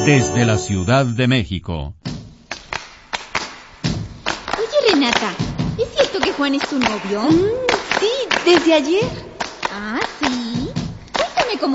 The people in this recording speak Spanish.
Desde la Ciudad de México. Oye, Renata, ¿es cierto que Juan es tu novio? Sí, desde ayer. Ah, sí.